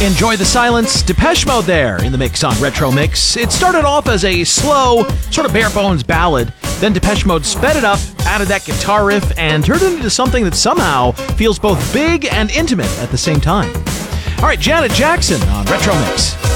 Enjoy the silence. Depeche Mode there in the mix on Retro Mix. It started off as a slow, sort of bare bones ballad. Then Depeche Mode sped it up, added that guitar riff, and turned it into something that somehow feels both big and intimate at the same time. All right, Janet Jackson on Retro Mix.